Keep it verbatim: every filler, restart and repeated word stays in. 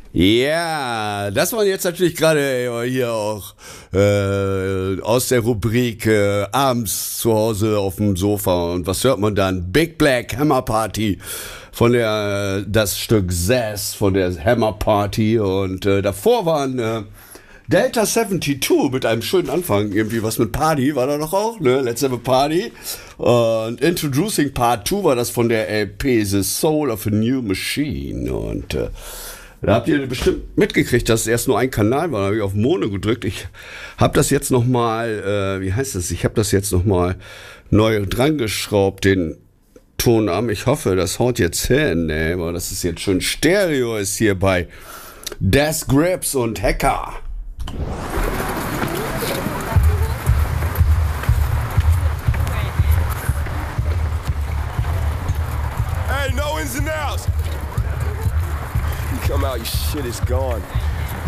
Ja, das war jetzt natürlich gerade äh, hier auch äh, aus der Rubrik äh, abends zu Hause auf dem Sofa. Und was hört man dann? Big Black Hammer Party von der, das Stück Sass von der Hammer Party. Und äh, davor waren äh, Delta zweiundsiebzig mit einem schönen Anfang. Irgendwie was mit Party war da doch auch, ne? Let's have a Party. Und Introducing Part zwei war das von der L P The Soul of a New Machine. Und äh, da habt ihr bestimmt mitgekriegt, dass es erst nur ein Kanal war. Da habe ich auf Mono gedrückt. Ich habe das jetzt nochmal, äh, wie heißt das? Ich habe das jetzt nochmal neu dran geschraubt, den Tonarm. Ich hoffe, das haut jetzt hin, ne? Aber das ist jetzt schon Stereo ist hier bei Death Grips und Hacker. Hey, no ins and outs. You come out, your shit is gone.